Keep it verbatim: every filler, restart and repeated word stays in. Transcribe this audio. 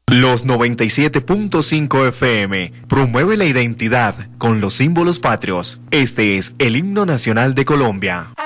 Los noventa y siete punto cinco F M promueve la identidad con los símbolos patrios. Este es el himno nacional de Colombia.